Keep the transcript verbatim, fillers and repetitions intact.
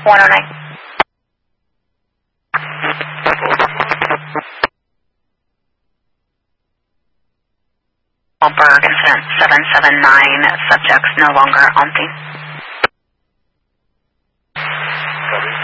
one oh nine. Berg incident seven seven nine, subjects no longer on scene. Copy.